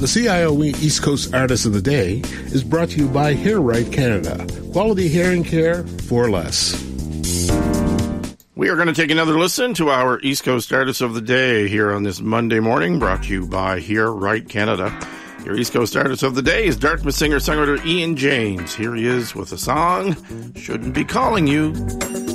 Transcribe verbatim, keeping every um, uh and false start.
The C I O E East Coast Artist of the Day is brought to you by Hair Right Canada. Quality hearing care for less. We are going to take another listen to our East Coast Artist of the Day here on this Monday morning, brought to you by Hair Right Canada. Your East Coast Artist of the Day is Dartmouth singer-songwriter Ian James. Here he is with a song, Shouldn't Be Calling You.